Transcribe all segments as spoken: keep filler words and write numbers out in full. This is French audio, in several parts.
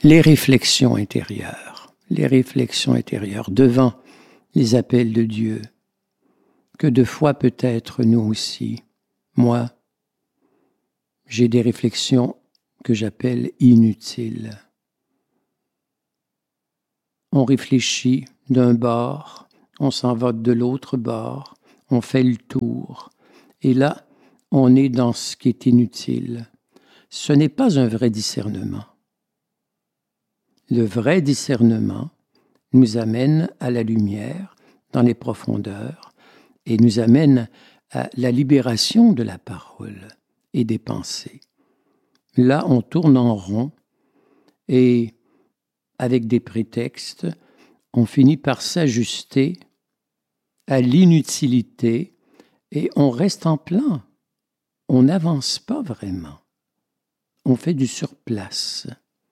Les réflexions intérieures, les réflexions intérieures devant les appels de Dieu, que de fois peut-être nous aussi, moi, j'ai des réflexions que j'appelle inutiles. On réfléchit d'un bord, on s'en va de l'autre bord, on fait le tour, et là, on est dans ce qui est inutile. Ce n'est pas un vrai discernement. Le vrai discernement nous amène à la lumière, dans les profondeurs, et nous amène à la libération de la parole et des pensées. Là, on tourne en rond, et avec des prétextes, on finit par s'ajuster à l'inutilité, et on reste en plan. On n'avance pas vraiment. On fait du surplace.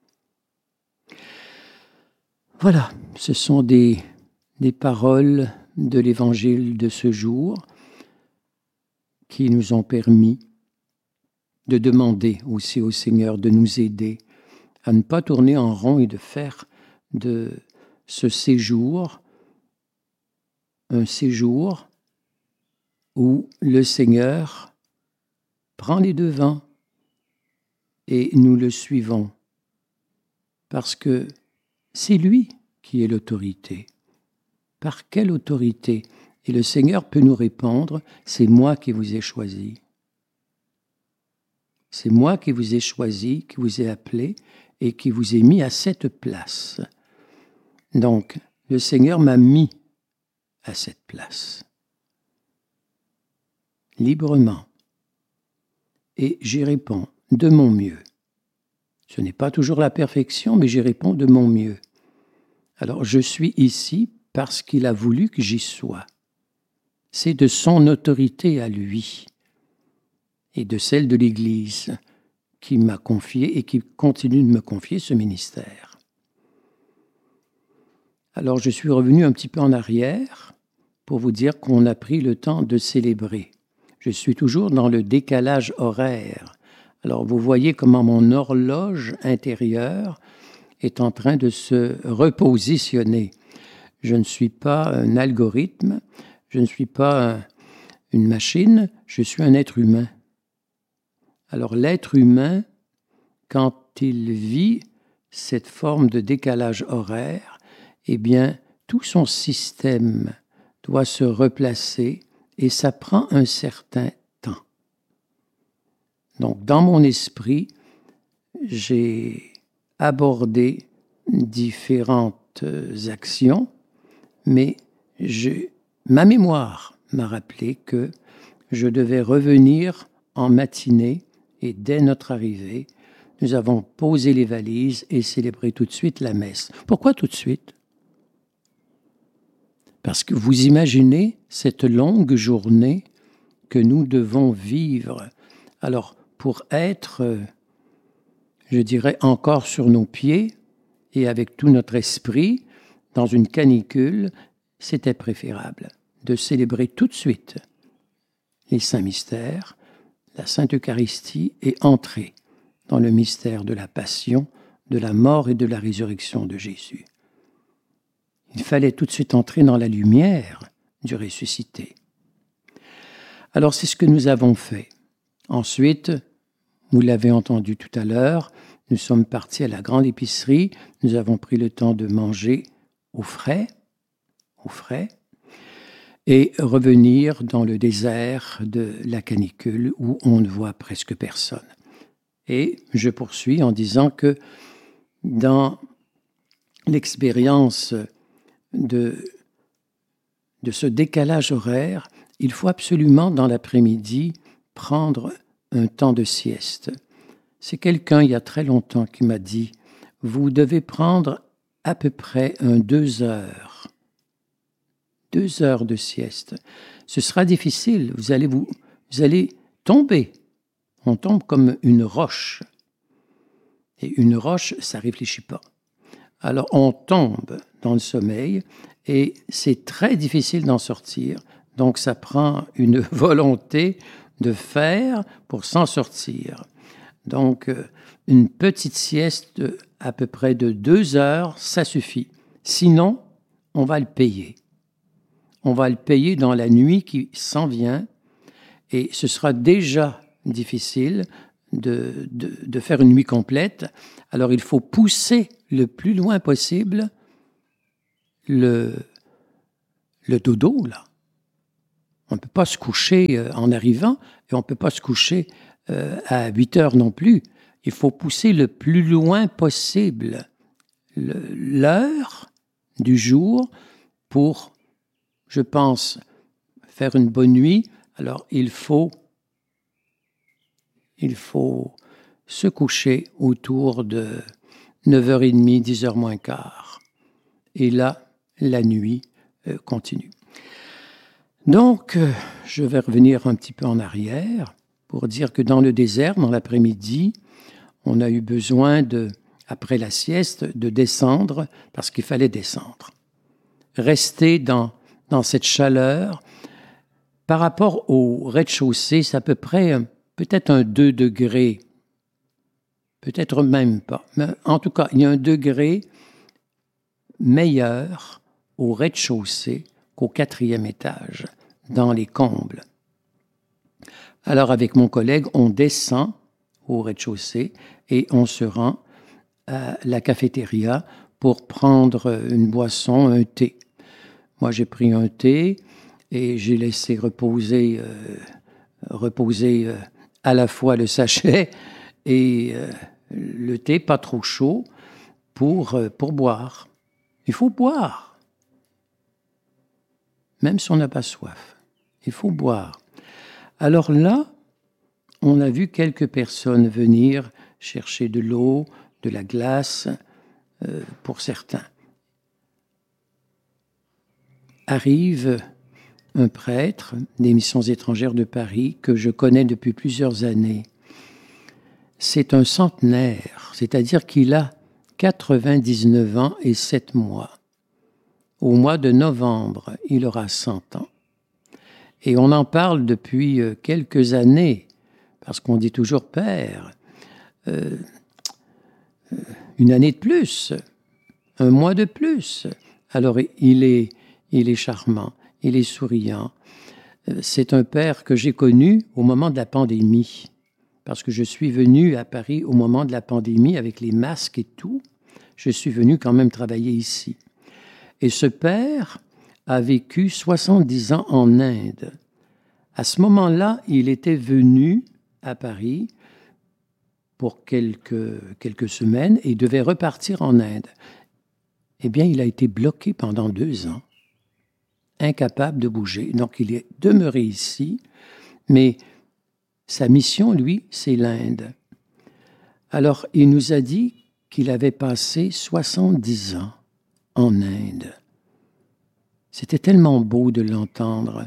Voilà, ce sont des, des paroles de l'Évangile de ce jour qui nous ont permis de demander aussi au Seigneur de nous aider à ne pas tourner en rond et de faire de ce séjour un séjour où le Seigneur prend les devants et nous le suivons parce que c'est lui qui est l'autorité. Par quelle autorité? Et le Seigneur peut nous répondre, c'est moi qui vous ai choisi. C'est moi qui vous ai choisi, qui vous ai appelé et qui vous ai mis à cette place. Donc, le Seigneur m'a mis à cette place. Librement. Et j'y réponds de mon mieux. Ce n'est pas toujours la perfection, mais j'y réponds de mon mieux. Alors, je suis ici parce qu'il a voulu que j'y sois. C'est de son autorité à lui et de celle de l'Église qui m'a confié et qui continue de me confier ce ministère. Alors, je suis revenu un petit peu en arrière pour vous dire qu'on a pris le temps de célébrer. Je suis toujours dans le décalage horaire. Alors, vous voyez comment mon horloge intérieure est en train de se repositionner. Je ne suis pas un algorithme, je ne suis pas un, une machine, je suis un être humain. Alors, l'être humain, quand il vit cette forme de décalage horaire, eh bien, tout son système doit se replacer et ça prend un certain temps. Donc, dans mon esprit, j'ai abordé différentes actions, mais je, ma mémoire m'a rappelé que je devais revenir en matinée et dès notre arrivée, nous avons posé les valises et célébré tout de suite la messe. Pourquoi tout de suite? Parce que vous imaginez cette longue journée que nous devons vivre. Alors, pour être, je dirais, encore sur nos pieds et avec tout notre esprit, dans une canicule, c'était préférable de célébrer tout de suite les saints mystères, la Sainte Eucharistie et entrer dans le mystère de la passion, de la mort et de la résurrection de Jésus. Il fallait tout de suite entrer dans la lumière du ressuscité. Alors c'est ce que nous avons fait. Ensuite, vous l'avez entendu tout à l'heure, nous sommes partis à la grande épicerie, nous avons pris le temps de manger au frais, au frais, et revenir dans le désert de la canicule où on ne voit presque personne. Et je poursuis en disant que dans l'expérience de, de ce décalage horaire, il faut absolument dans l'après-midi prendre un temps de sieste. C'est quelqu'un il y a très longtemps qui m'a dit « Vous devez prendre à peu près un deux heures. Deux heures de sieste. Ce sera difficile, vous allez, vous, vous allez tomber. On tombe comme une roche. Et une roche, ça ne réfléchit pas. Alors on tombe dans le sommeil et c'est très difficile d'en sortir. Donc ça prend une volonté de faire pour s'en sortir. Donc, euh, une petite sieste de, à peu près de deux heures, ça suffit. Sinon, on va le payer. On va le payer dans la nuit qui s'en vient et ce sera déjà difficile de, de, de faire une nuit complète. Alors, il faut pousser le plus loin possible le, le dodo, là. On ne peut pas se coucher en arrivant et on ne peut pas se coucher euh, à huit heures non plus. Il faut pousser le plus loin possible le, l'heure du jour pour, je pense, faire une bonne nuit. Alors, il faut, il faut se coucher autour de neuf heures trente, dix heures moins quart. Et là, la nuit euh, continue. Donc, euh, je vais revenir un petit peu en arrière pour dire que dans le désert, dans l'après-midi, on a eu besoin, de, après la sieste, de descendre parce qu'il fallait descendre. Rester dans, dans cette chaleur, par rapport au rez-de-chaussée, c'est à peu près peut-être un deux degrés, peut-être même pas. Mais en tout cas, il y a un degré meilleur au rez-de-chaussée qu'au quatrième étage, dans les combles. Alors, avec mon collègue, on descend au rez-de-chaussée et on se rend à la cafétéria pour prendre une boisson, un thé. Moi, j'ai pris un thé et j'ai laissé reposer, euh, reposer euh, à la fois le sachet et euh, le thé pas trop chaud pour, euh, pour boire. Il faut boire. Même si on n'a pas soif, il faut boire. Alors là, on a vu quelques personnes venir chercher de l'eau, de la glace, euh, pour certains. Arrive un prêtre des missions étrangères de Paris que je connais depuis plusieurs années. C'est un centenaire, c'est-à-dire qu'il a quatre-vingt-dix-neuf ans et sept mois. Au mois de novembre, il aura cent ans. Et on en parle depuis quelques années, parce qu'on dit toujours, Père, euh, une année de plus, un mois de plus. Alors, il est, il est charmant, il est souriant. C'est un père que j'ai connu au moment de la pandémie, parce que je suis venu à Paris au moment de la pandémie avec les masques et tout. Je suis venu quand même travailler ici. Et ce père a vécu soixante-dix ans en Inde. À ce moment-là, il était venu à Paris pour quelques, quelques semaines et devait repartir en Inde. Eh bien, il a été bloqué pendant deux ans, incapable de bouger. Donc, il est demeuré ici, mais sa mission, lui, c'est l'Inde. Alors, il nous a dit qu'il avait passé soixante-dix ans en Inde. C'était tellement beau de l'entendre,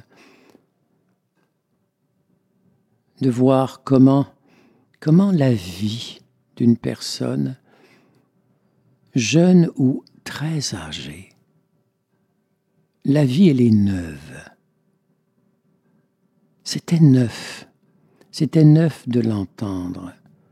de voir comment, comment la vie d'une personne, jeune ou très âgée, la vie, elle est neuve. C'était neuf. C'était neuf de l'entendre.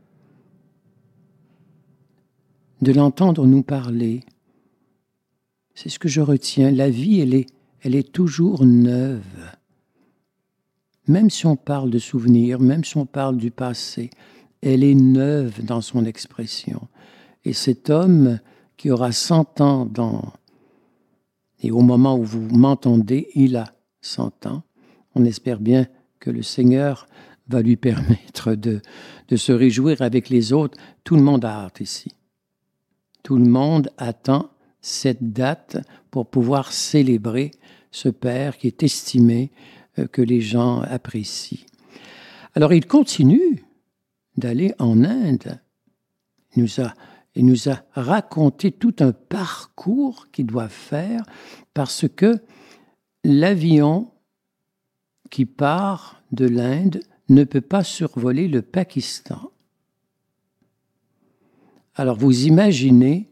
De l'entendre nous parler. C'est ce que je retiens. La vie, elle est, elle est toujours neuve. Même si on parle de souvenirs, même si on parle du passé, elle est neuve dans son expression. Et cet homme qui aura cent ans dans... Et au moment où vous m'entendez, il a cent ans. On espère bien que le Seigneur va lui permettre de, de se réjouir avec les autres. Tout le monde a hâte ici. Tout le monde attend cette date pour pouvoir célébrer ce Père qui est estimé, euh, que les gens apprécient. Alors, il continue d'aller en Inde. Il nous a, il nous a raconté tout un parcours qu'il doit faire parce que l'avion qui part de l'Inde ne peut pas survoler le Pakistan. Alors, vous imaginez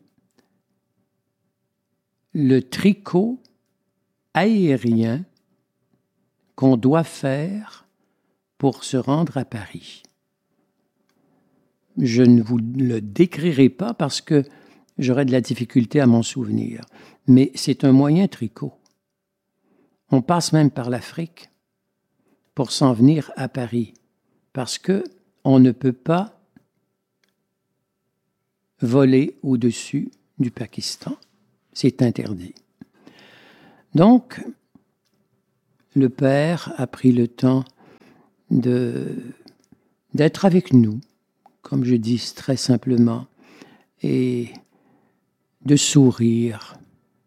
le tricot aérien qu'on doit faire pour se rendre à Paris. je ne vous le décrirai pas parce que j'aurais de la difficulté à m'en souvenir. Mais c'est un moyen tricot. On passe même par l'Afrique pour s'en venir à Paris, parce que on ne peut pas voler au-dessus du Pakistan. C'est interdit. Donc, le père a pris le temps de, d'être avec nous, comme je dis très simplement, et de sourire.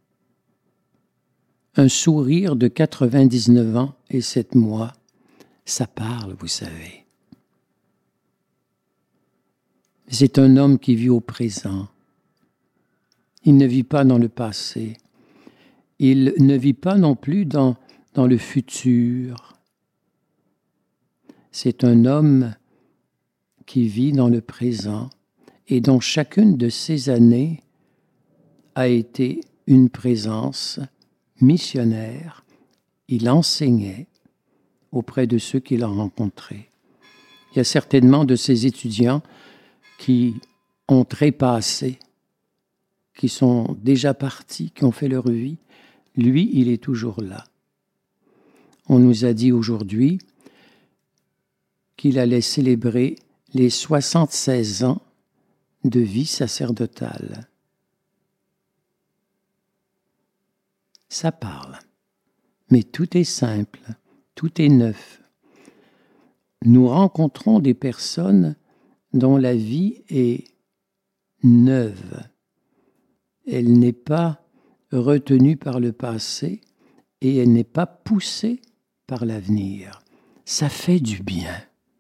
Un sourire de quatre-vingt-dix-neuf ans et sept mois, ça parle, vous savez. C'est un homme qui vit au présent. Il ne vit pas dans le passé. Il ne vit pas non plus dans, dans le futur. C'est un homme qui vit dans le présent et dont chacune de ces années a été une présence missionnaire. Il enseignait auprès de ceux qu'il a rencontrés. Il y a certainement de ces étudiants qui ont trépassé, qui sont déjà partis, qui ont fait leur vie. Lui, il est toujours là. On nous a dit aujourd'hui qu'il allait célébrer les soixante-seize ans de vie sacerdotale. Ça parle, mais tout est simple, tout est neuf. Nous rencontrons des personnes dont la vie est neuve. Elle n'est pas retenue par le passé et elle n'est pas poussée par l'avenir. Ça fait du bien.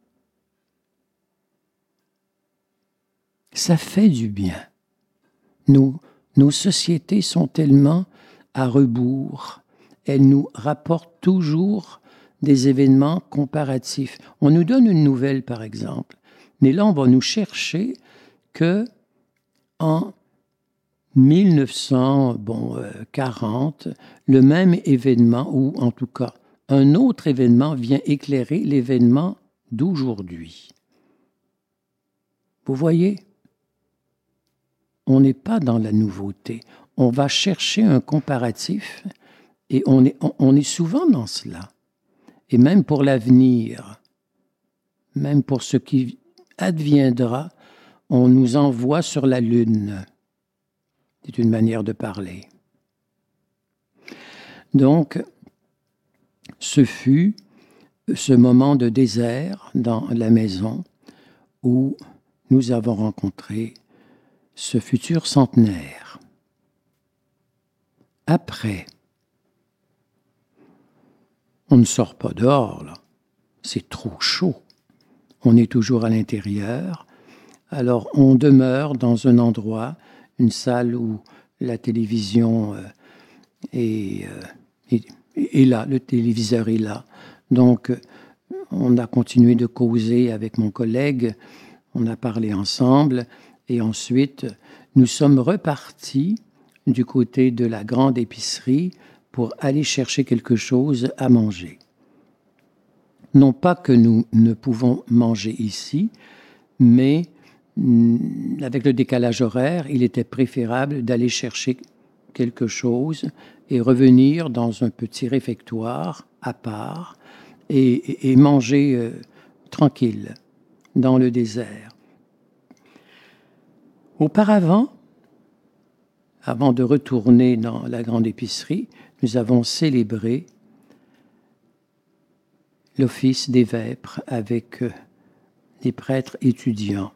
Ça fait du bien. Nos, nos sociétés sont tellement à rebours. Elles nous rapportent toujours des événements comparatifs. On nous donne une nouvelle, par exemple, mais là, on va nous chercher que en mille neuf cent quarante, le même événement, ou en tout cas un autre événement, vient éclairer l'événement d'aujourd'hui. Vous voyez, on n'est pas dans la nouveauté. On va chercher un comparatif et on est, on, on est souvent dans cela. Et même pour l'avenir, même pour ce qui adviendra, on nous envoie sur la Lune. C'est une manière de parler. Donc, ce fut ce moment de désert dans la maison où nous avons rencontré ce futur centenaire. Après, on ne sort pas dehors, là. C'est trop chaud. On est toujours à l'intérieur. Alors, on demeure dans un endroit, une salle où la télévision euh, est, euh, est, est là, le téléviseur est là. Donc, on a continué de causer avec mon collègue, on a parlé ensemble, et ensuite, nous sommes repartis du côté de la grande épicerie pour aller chercher quelque chose à manger. Non pas que nous ne pouvons manger ici, mais avec le décalage horaire, il était préférable d'aller chercher quelque chose et revenir dans un petit réfectoire à part et, et, et manger euh, tranquille dans le désert. Auparavant, avant de retourner dans la grande épicerie, nous avons célébré l'office des vêpres avec euh, des prêtres étudiants.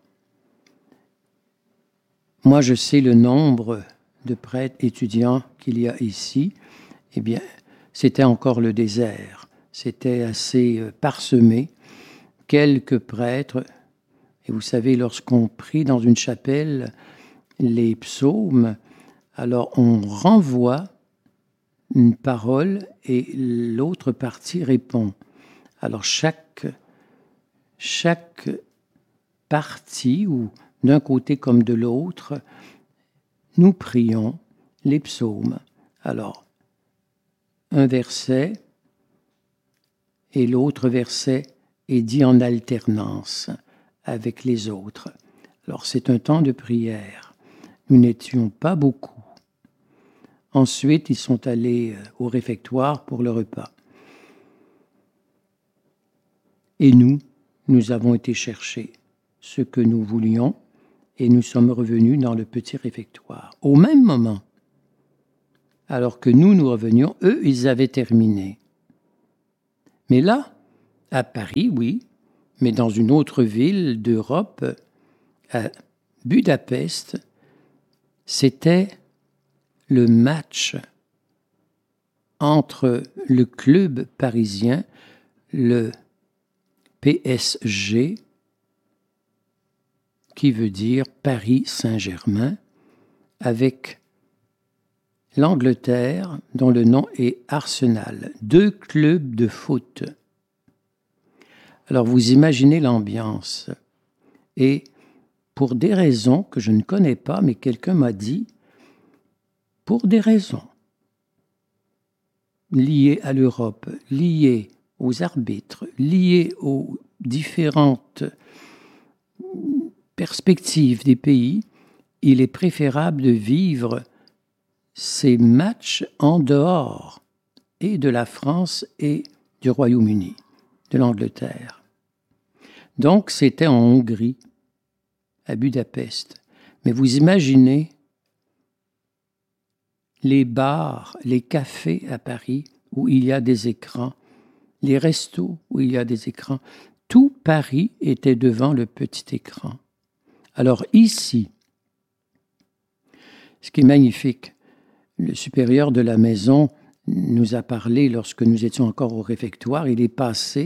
Moi, je sais le nombre de prêtres étudiants qu'il y a ici. Eh bien, c'était encore le désert. C'était assez euh, parsemé. Quelques prêtres. Et vous savez, lorsqu'on prie dans une chapelle les psaumes, alors on renvoie une parole et l'autre partie répond. Alors chaque, chaque partie, ou d'un côté comme de l'autre, nous prions les psaumes. Alors, un verset et l'autre verset est dit en alternance avec les autres. Alors c'est un temps de prière. Nous n'étions pas beaucoup. Ensuite, ils sont allés au réfectoire pour le repas. Et nous, nous avons été chercher ce que nous voulions et nous sommes revenus dans le petit réfectoire. Au même moment, alors que nous, nous revenions, eux, ils avaient terminé. Mais là, à Paris, oui, mais dans une autre ville d'Europe, à Budapest, c'était le match entre le club parisien, le P S G, qui veut dire Paris Saint-Germain, avec l'Angleterre, dont le nom est Arsenal. Deux clubs de foot. Alors vous imaginez l'ambiance. Et pour des raisons que je ne connais pas, mais quelqu'un m'a dit, pour des raisons liées à l'Europe, liées aux arbitres, liées aux différentes perspectives des pays, il est préférable de vivre ces matchs en dehors et de la France et du Royaume-Uni, de l'Angleterre. Donc c'était en Hongrie, à Budapest. Mais vous imaginez les bars, les cafés à Paris où il y a des écrans, les restos où il y a des écrans. Tout Paris était devant le petit écran. Alors ici, ce qui est magnifique, le supérieur de la maison nous a parlé lorsque nous étions encore au réfectoire. Il est passé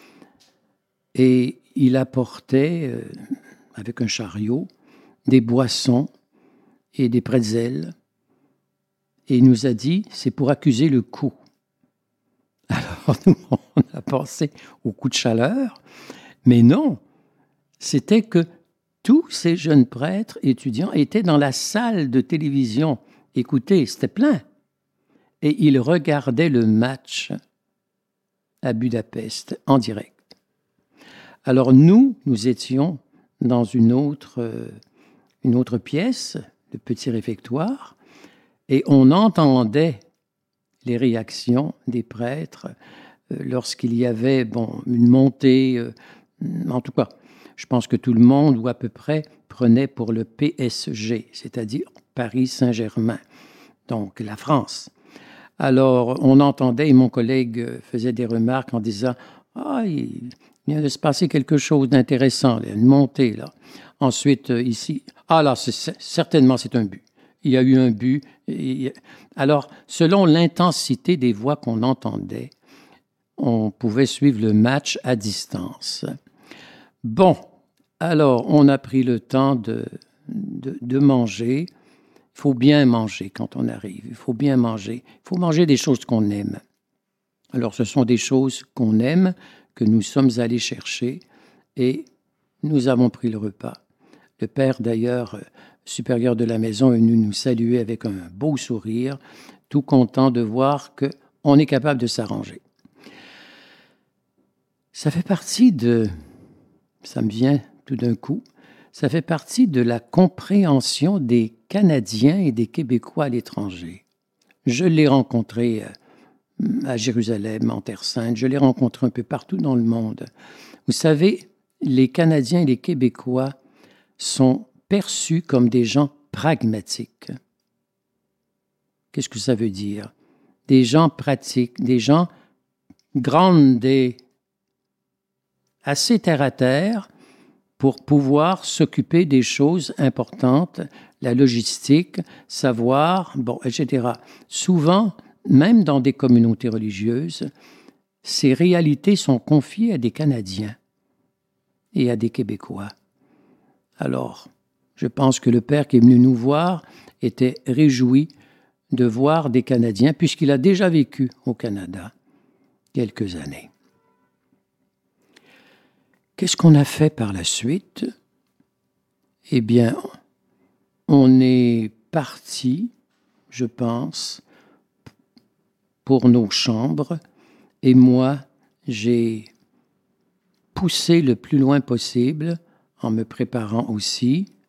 et il apportait, euh, avec un chariot, des boissons et des pretzels. Et il nous a dit, c'est pour accuser le coup. Alors nous, on a pensé au coup de chaleur, mais non, c'était que tous ces jeunes prêtres étudiants étaient dans la salle de télévision. Écoutez, c'était plein. Et ils regardaient le match à Budapest en direct. Alors nous, nous étions dans une autre, une autre pièce, le petit réfectoire, et on entendait les réactions des prêtres euh, lorsqu'il y avait bon, une montée. Euh, en tout cas, je pense que tout le monde, ou à peu près, prenait pour le P S G, c'est-à-dire Paris Saint-Germain, donc la France. Alors, on entendait, et mon collègue faisait des remarques en disant « Ah, il vient de se passer quelque chose d'intéressant, il y a une montée, là. » Ensuite, ici, « Ah là, c'est, certainement, c'est un but. Il y a eu un but. » Alors, selon l'intensité des voix qu'on entendait, on pouvait suivre le match à distance. Bon, alors, on a pris le temps de, de, de manger. Il faut bien manger quand on arrive. Il faut bien manger. Il faut manger des choses qu'on aime. Alors, ce sont des choses qu'on aime, que nous sommes allés chercher, et nous avons pris le repas. Le père, d'ailleurs, supérieur de la maison, est venu nous saluer avec un beau sourire, tout content de voir qu'on est capable de s'arranger. Ça fait partie de... Ça me vient tout d'un coup. Ça fait partie de la compréhension des Canadiens et des Québécois à l'étranger. Je l'ai rencontré à Jérusalem, en Terre Sainte. Je l'ai rencontré un peu partout dans le monde. Vous savez, les Canadiens et les Québécois sont perçus comme des gens pragmatiques. Qu'est-ce que ça veut dire? Des gens pratiques, des gens grandes, assez terre à terre, pour pouvoir s'occuper des choses importantes, la logistique, savoir, bon, et cetera. Souvent, même dans des communautés religieuses, ces réalités sont confiées à des Canadiens et à des Québécois. Alors, je pense que le père qui est venu nous voir était réjoui de voir des Canadiens, puisqu'il a déjà vécu au Canada quelques années. Qu'est-ce qu'on a fait par la suite? Eh bien, on est parti, je pense, pour nos chambres, et moi, j'ai poussé le plus loin possible, en me préparant aussi,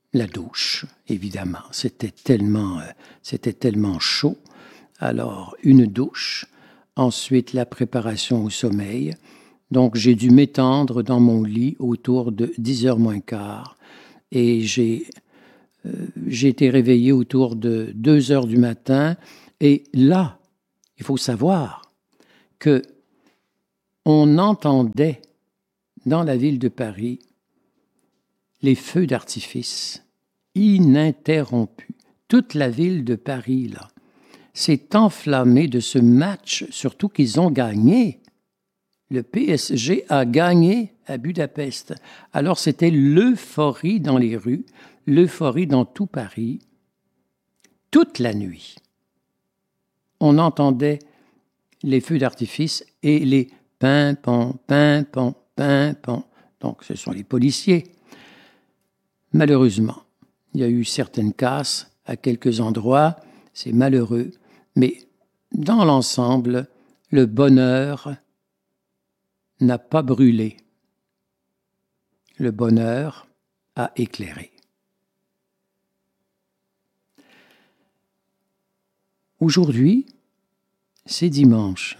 la douche, évidemment. C'était tellement, euh, c'était tellement chaud. Alors, une douche. Ensuite, la préparation au sommeil. Donc, j'ai dû m'étendre dans mon lit autour de dix heures moins quart. Et j'ai, euh, j'ai été réveillé autour de deux heures du matin. Et là, il faut savoir que on entendait dans la ville de Paris les feux d'artifice ininterrompus. Toute la ville de Paris, là, s'est enflammée de ce match, surtout qu'ils ont gagné. Le P S G a gagné à Budapest. Alors c'était l'euphorie dans les rues, l'euphorie dans tout Paris. Toute la nuit, on entendait les feux d'artifice et les pimpons, pimpons, pimpons. Donc ce sont les policiers. Malheureusement, il y a eu certaines casses à quelques endroits, c'est malheureux, mais dans l'ensemble, le bonheur n'a pas brûlé. Le bonheur a éclairé. Aujourd'hui, c'est dimanche.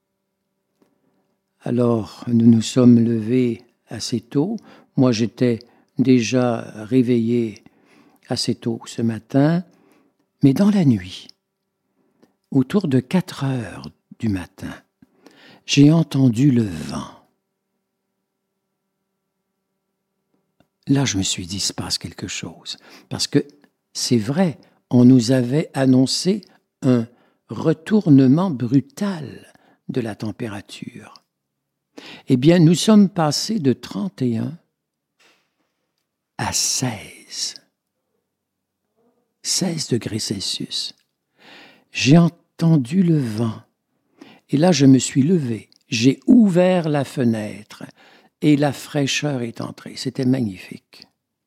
Alors, nous nous sommes levés assez tôt. Moi, j'étais déjà réveillé assez tôt ce matin, mais dans la nuit, autour de quatre heures du matin, j'ai entendu le vent. Là, je me suis dit, il se passe quelque chose. Parce que c'est vrai, on nous avait annoncé un retournement brutal de la température. Eh bien, nous sommes passés de trente et un à seize. seize degrés Celsius. J'ai entendu le vent. Et là, je me suis levé. J'ai ouvert la fenêtre et la fraîcheur est entrée. C'était magnifique.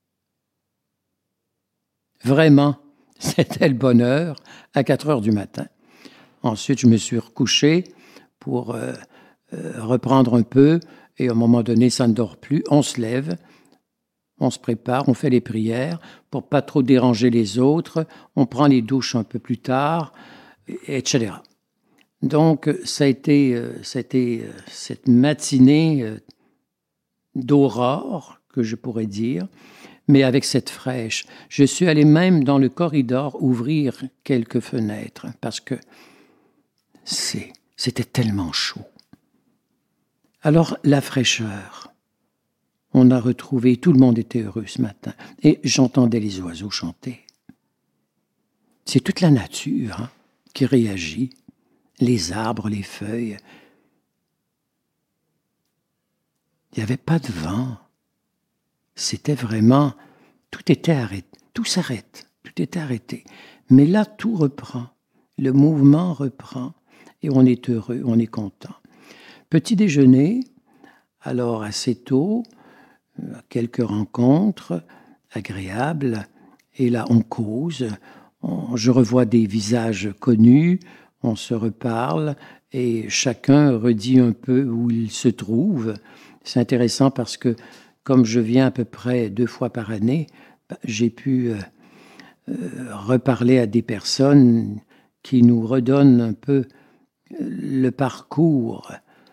Vraiment, c'était le bonheur à quatre heures du matin. Ensuite, je me suis recouché pour euh, euh, reprendre un peu et à un moment donné, ça ne dort plus. On se lève, on se prépare, on fait les prières pour pas trop déranger les autres. On prend les douches un peu plus tard, et cetera. Donc, ça a été, euh, ça a été euh, cette matinée euh, d'aurore, que je pourrais dire, mais avec cette fraîche. Je suis allé même dans le corridor ouvrir quelques fenêtres parce que c'est, c'était tellement chaud. Alors, la fraîcheur, on a retrouvé, tout le monde était heureux ce matin, et j'entendais les oiseaux chanter. C'est toute la nature hein, qui réagit, les arbres, les feuilles. Il n'y avait pas de vent. C'était vraiment... Tout était arrêté. Tout s'arrête. Tout était arrêté. Mais là, tout reprend. Le mouvement reprend. Et on est heureux, on est content. Petit déjeuner, alors assez tôt, quelques rencontres agréables. Et là, on cause. On, je revois des visages connus. On se reparle. Et chacun redit un peu où il se trouve. C'est intéressant parce que, comme je viens à peu près deux fois par année, j'ai pu euh, euh, reparler à des personnes qui nous redonnent un peu le parcours,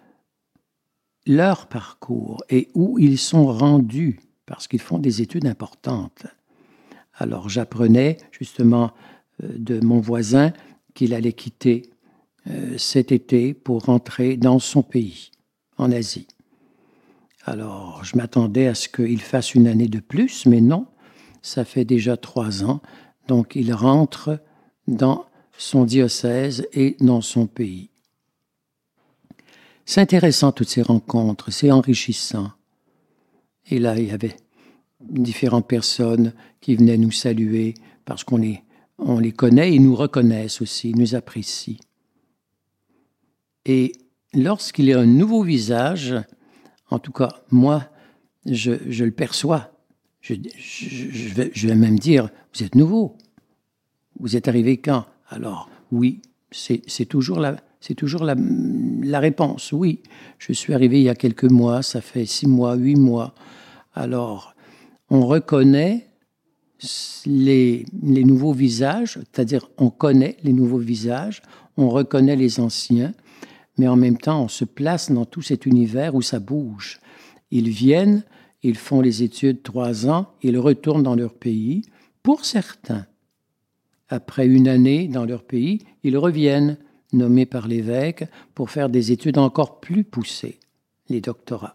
leur parcours et où ils sont rendus, parce qu'ils font des études importantes. Alors j'apprenais justement euh, de mon voisin qu'il allait quitter euh, cet été pour rentrer dans son pays, en Asie. Alors, je m'attendais à ce qu'il fasse une année de plus, mais non, ça fait déjà trois ans. Donc, il rentre dans son diocèse et dans son pays. C'est intéressant, toutes ces rencontres, c'est enrichissant. Et là, il y avait différentes personnes qui venaient nous saluer parce qu'on les, on les connaît, ils nous reconnaissent aussi, ils nous apprécient. Et lorsqu'il y a un nouveau visage, en tout cas, moi, je, je le perçois. Je, je, je, vais, je vais même dire, vous êtes nouveau. Vous êtes arrivé quand? Alors, oui, c'est, c'est toujours, la, c'est toujours la, la réponse. Oui, je suis arrivé il y a quelques mois, ça fait six mois, huit mois. Alors, on reconnaît les, les nouveaux visages, c'est-à-dire on connaît les nouveaux visages, on reconnaît les anciens, mais en même temps on se place dans tout cet univers où ça bouge. Ils viennent, ils font les études trois ans, ils retournent dans leur pays. Pour certains, après une année dans leur pays, ils reviennent, nommés par l'évêque, pour faire des études encore plus poussées, les doctorats.